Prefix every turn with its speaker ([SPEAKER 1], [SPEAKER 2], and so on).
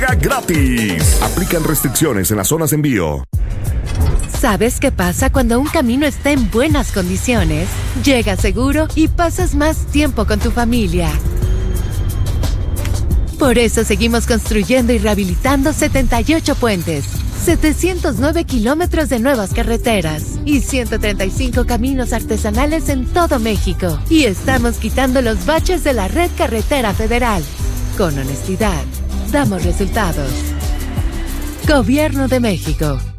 [SPEAKER 1] Gratis. Aplican restricciones en las zonas de envío.
[SPEAKER 2] ¿Sabes qué pasa cuando un camino está en buenas condiciones? Llegas seguro y pasas más tiempo con tu familia. Por eso seguimos construyendo y rehabilitando 78 puentes, 709 kilómetros de nuevas carreteras y 135 caminos artesanales en todo México. Y estamos quitando los baches de la red carretera federal. Con honestidad, damos resultados. Gobierno de México.